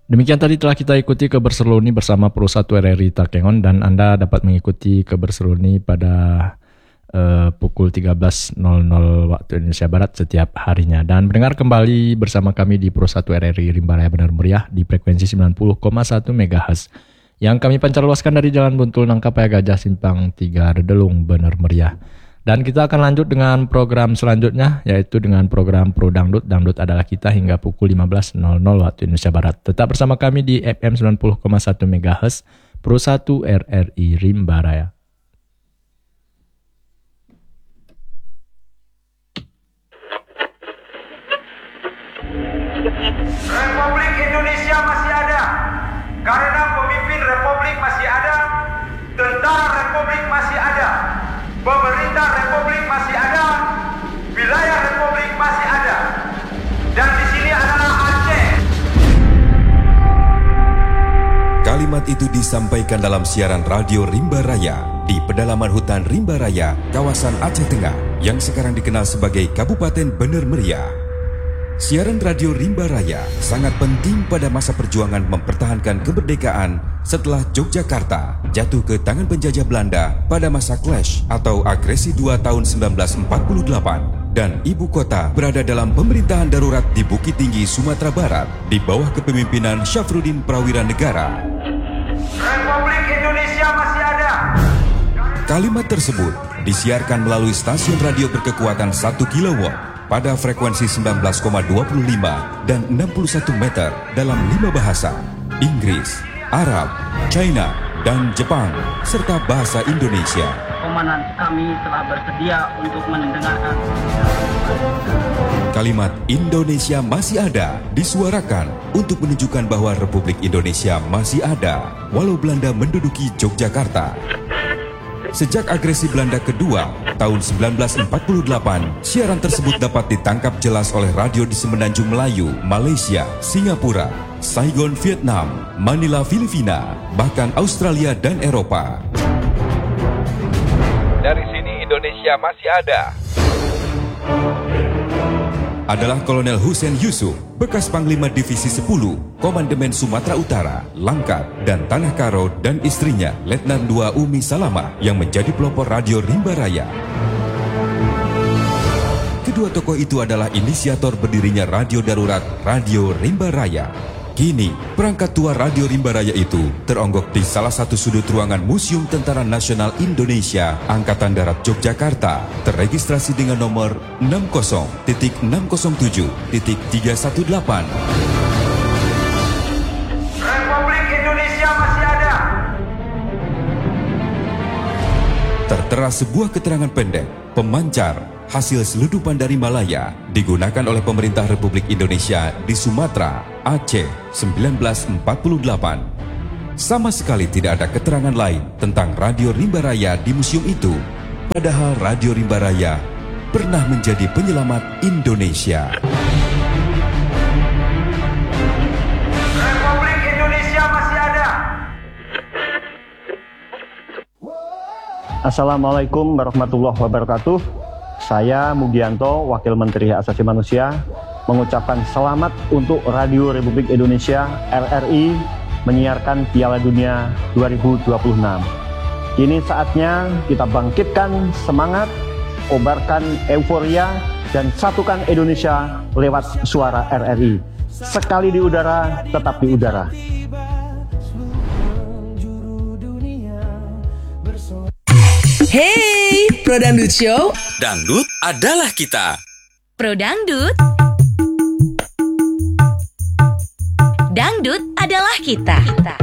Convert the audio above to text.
Demikian tadi telah kita ikuti Keberseru ini bersama Pro 1 RRI Takengon, dan Anda dapat mengikuti Keberseru ini pada pukul 13.00 waktu Indonesia Barat setiap harinya. Dan mendengar kembali bersama kami di Pro 1 RRI Rimba Raya Benar Meriah di frekuensi 90,1 MHz yang kami pancar luaskan dari Jalan Buntul Nangkapaya Gajah Simpang 3 Redelung Benar Meriah. Dan kita akan lanjut dengan program selanjutnya, yaitu dengan program Pro Dangdut. Dangdut adalah kita hingga pukul 15.00 waktu Indonesia Barat. Tetap bersama kami di FM 90,1 MHz Pro 1 RRI Rimba Raya. Republik Indonesia masih ada karena pemimpin Republik masih ada, tentara Republik masih ada, pemerintah Republik masih ada, wilayah Republik masih ada, dan di sini adalah Aceh. Kalimat itu disampaikan dalam siaran radio Rimba Raya di pedalaman hutan Rimba Raya, kawasan Aceh Tengah, yang sekarang dikenal sebagai Kabupaten Bener Meriah. Siaran radio Rimba Raya sangat penting pada masa perjuangan mempertahankan kemerdekaan setelah Yogyakarta jatuh ke tangan penjajah Belanda pada masa Clash atau Agresi 2 tahun 1948 dan ibu kota berada dalam pemerintahan darurat di Bukit Tinggi, Sumatera Barat di bawah kepemimpinan Syafruddin Prawira Negara. Republik Indonesia masih ada. Kalimat tersebut disiarkan melalui stasiun radio berkekuatan 1 kW pada frekuensi 19,25 dan 61 meter dalam 5 bahasa, Inggris, Arab, China, dan Jepang, serta bahasa Indonesia. Komandan kami telah bersedia untuk mendengarkan. Kalimat Indonesia masih ada disuarakan untuk menunjukkan bahwa Republik Indonesia masih ada walau Belanda menduduki Yogyakarta. Sejak agresi Belanda kedua tahun 1948, siaran tersebut dapat ditangkap jelas oleh radio di Semenanjung Melayu, Malaysia, Singapura, Saigon, Vietnam, Manila, Filipina, bahkan Australia dan Eropa. Dari sini Indonesia masih ada. Adalah Kolonel Hussein Yusuf, bekas Panglima Divisi 10, Komandemen Sumatera Utara, Langkat, dan Tanah Karo, dan istrinya, Letnan 2 Umi Salamah, yang menjadi pelopor radio Rimba Raya. Kedua tokoh itu adalah inisiator berdirinya radio darurat Radio Rimba Raya. Kini, perangkat tua Radio Rimba Raya itu teronggok di salah satu sudut ruangan Museum Tentara Nasional Indonesia Angkatan Darat Yogyakarta, terregistrasi dengan nomor 60.607.318. Republik Indonesia masih ada. Tertera sebuah keterangan pendek, pemancar, hasil seludupan dari Malaya, digunakan oleh pemerintah Republik Indonesia di Sumatera, Aceh, 1948. Sama sekali tidak ada keterangan lain tentang Radio Rimba Raya di museum itu. Padahal Radio Rimba Raya pernah menjadi penyelamat Indonesia. Republik Indonesia masih ada. Assalamualaikum warahmatullahi wabarakatuh. Saya Mugianto, Wakil Menteri Hak Asasi Manusia, mengucapkan selamat untuk Radio Republik Indonesia RRI menyiarkan Piala Dunia 2026. Kini saatnya kita bangkitkan semangat, kobarkan euforia, dan satukan Indonesia lewat suara RRI. Sekali di udara, tetap di udara. Hey, Pro Dangdut Show. Dangdut adalah kita. Pro Dangdut. Dangdut adalah kita.